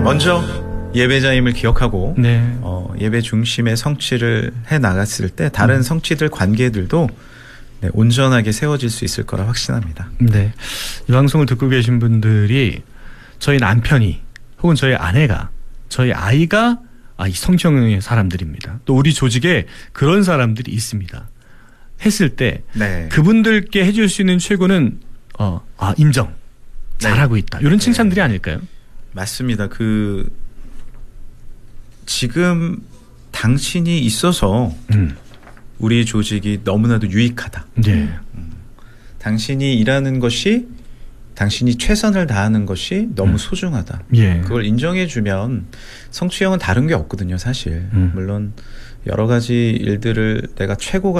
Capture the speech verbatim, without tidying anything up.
먼저 예배자임을 기억하고 네. 어, 예배 중심의 성취를 해 나갔을 때 다른 음. 성취들 관계들도 네, 온전하게 세워질 수 있을 거라 확신합니다. 네. 이 방송을 듣고 계신 분들이 저희 남편이 혹은 저희 아내가 저희 아이가 아, 이 성경의 사람들입니다. 또 우리 조직에 그런 사람들이 있습니다. 했을 때 네. 그분들께 해줄 수 있는 최고는 어, 아, 인정. 잘하고 있다. 이런 칭찬들이 네. 아닐까요? 맞습니다. 그 지금 당신이 있어서 음. 우리 조직이 너무나도 유익하다. 네. 음. 당신이 일하는 것이 당신이 최선을 다하는 것이 너무 음. 소중하다. 예. 그걸 인정해주면 성취형은 다른 게 없거든요, 사실. 음. 물론 여러 가지 일들을 내가 최고가